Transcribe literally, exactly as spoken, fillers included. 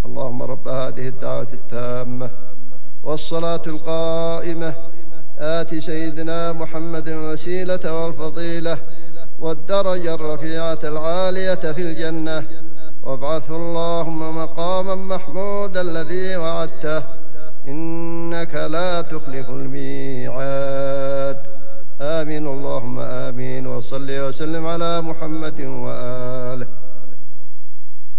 اللهم رب هذه الدعوة التامة والصلاة القائمة آت سيدنا محمد الوسيلة والفضيلة والدرجة الرفيعة العالية في الجنة، وابعثه اللهم مقاما محمودا الذي وعدته، إنك لا تخلف الميعاد. آمين اللهم آمين. وصل وسلم على محمد وآله.